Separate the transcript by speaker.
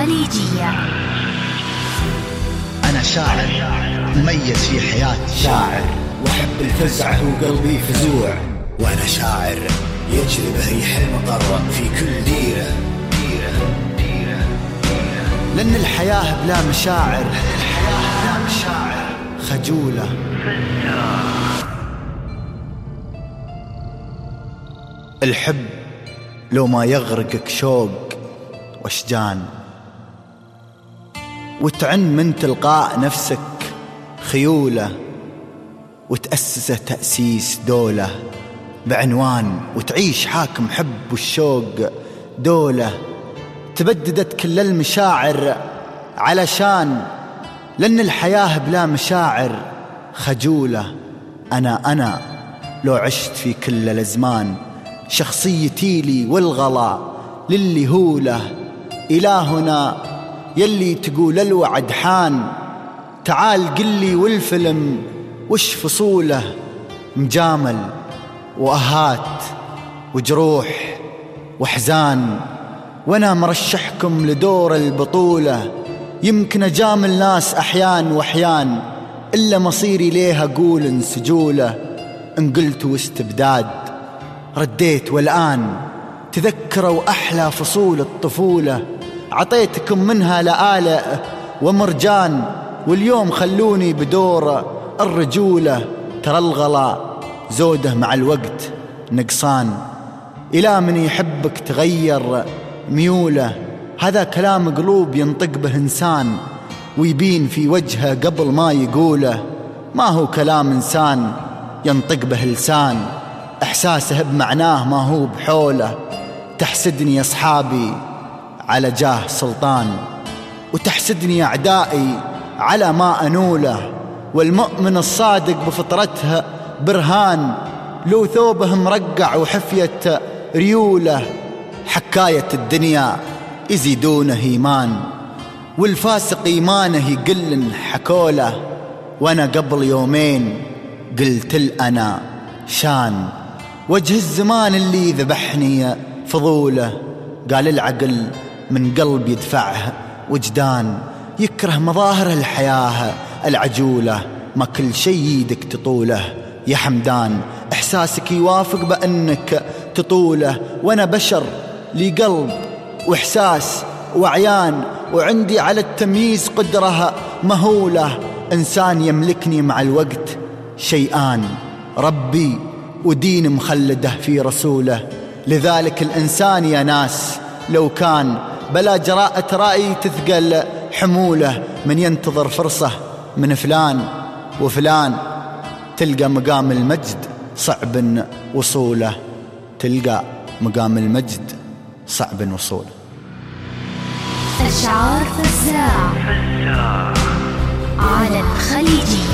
Speaker 1: الخليجية.
Speaker 2: أنا شاعر مميز في حياتي،
Speaker 3: شاعر وحب الفزعة وقلبي فزوع،
Speaker 4: وأنا شاعر يجري ريح المطر في كل ديرة.
Speaker 2: لأن الحياة بلا مشاعر خجولة. الحب لو ما يغرقك شوق واشجان، وتعن من تلقاء نفسك خيولة، وتأسس تأسيس دولة بعنوان، وتعيش حاكم حب والشوق دولة. تبددت كل المشاعر علشان، لأن الحياة بلا مشاعر خجولة. أنا لو عشت في كل الأزمان، شخصيتي لي والغلا للي هوله. إلهنا يلي تقول الوعد حان، تعال قلي والفيلم وش فصوله. مجامل وأهات وجروح وحزان، وانا مرشحكم لدور البطولة. يمكن اجامل ناس احيان واحيان، الا مصيري ليها اقول انسجوله. ان قلت استبداد رديت، والآن تذكروا أحلى فصول الطفولة. عطيتكم منها لآلئ ومرجان، واليوم خلوني بدور الرجولة. ترى الغلا زوده مع الوقت نقصان، إلى من يحبك تغير ميوله. هذا كلام قلوب ينطق به إنسان، ويبين في وجهه قبل ما يقوله. ما هو كلام إنسان ينطق به لسان، إحساسه بمعناه ما هو بحوله. تحسدني أصحابي على جاه سلطان، وتحسدني أعدائي على ما أنوله. والمؤمن الصادق بفطرته برهان، لو ثوبه مرقع وحفية ريوله. حكاية الدنيا يزيدونه إيمان، والفاسق إيمانه يقل حكوله. وأنا قبل يومين قلت الأنا شان، وجه الزمان اللي ذبحني فضوله. قال العقل من قلب يدفعه وجدان، يكره مظاهر الحياة العجولة. ما كل شي يدك تطوله يا حمدان، إحساسك يوافق بأنك تطوله. وأنا بشر لي قلب وإحساس وعيان، وعندي على التمييز قدرة مهولة. إنسان يملكني مع الوقت شيئان، ربي ودين مخلده في رسوله. لذلك الإنسان يا ناس لو كان بلا جراءة رأي تثقل حموله. من ينتظر فرصة من فلان وفلان، تلقى مقام المجد صعب وصوله. تلقى مقام المجد صعب وصوله.
Speaker 1: أشعار فزاع على الخليجية.